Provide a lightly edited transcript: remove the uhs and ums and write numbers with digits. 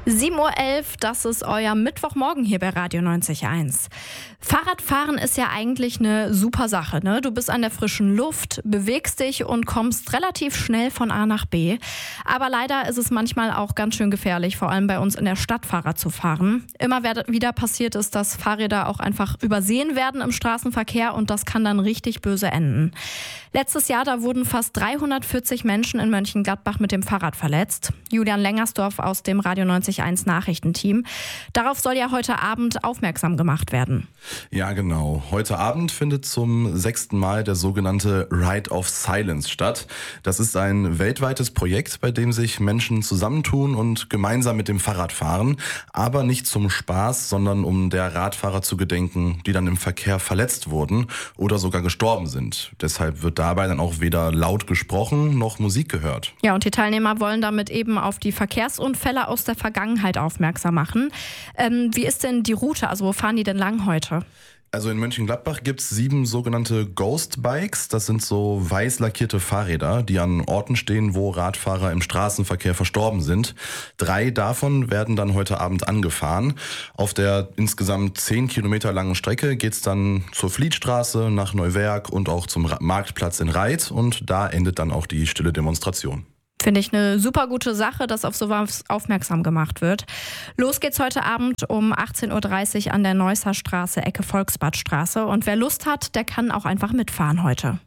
7:11 Uhr, das ist euer Mittwochmorgen hier bei Radio 90.1. Fahrradfahren ist ja eigentlich eine super Sache, ne? Du bist an der frischen Luft, bewegst dich und kommst relativ schnell von A nach B. Aber leider ist es manchmal auch ganz schön gefährlich, vor allem bei uns in der Stadt Fahrrad zu fahren. Immer wieder passiert ist, dass Fahrräder auch einfach übersehen werden im Straßenverkehr und das kann dann richtig böse enden. Letztes Jahr, da wurden fast 340 Menschen in Mönchengladbach mit dem Fahrrad verletzt. Julian Lengersdorf aus dem Radio 90.1 Nachrichtenteam. Darauf soll ja heute Abend aufmerksam gemacht werden. Ja, genau. Heute Abend findet zum 6. Mal der sogenannte Ride of Silence statt. Das ist ein weltweites Projekt, bei dem sich Menschen zusammentun und gemeinsam mit dem Fahrrad fahren. Aber nicht zum Spaß, sondern um der Radfahrer zu gedenken, die dann im Verkehr verletzt wurden oder sogar gestorben sind. Deshalb wird dabei dann auch weder laut gesprochen noch Musik gehört. Ja, und die Teilnehmer wollen damit eben auf die Verkehrsunfälle aus der Vergangenheit aufmerksam machen. Wie ist denn die Route? Also wo fahren die denn lang heute? Also in Mönchengladbach gibt es 7 sogenannte Ghost Bikes. Das sind so weiß lackierte Fahrräder, die an Orten stehen, wo Radfahrer im Straßenverkehr verstorben sind. 3 davon werden dann heute Abend angefahren. Auf der insgesamt 10 Kilometer langen Strecke geht es dann zur Flietstraße, nach Neuwerk und auch zum Marktplatz in Reit. Und da endet dann auch die stille Demonstration. Finde ich eine super gute Sache, dass auf sowas aufmerksam gemacht wird. Los geht's heute Abend um 18:30 Uhr an der Neusser Straße, Ecke Volksbadstraße. Und wer Lust hat, der kann auch einfach mitfahren heute.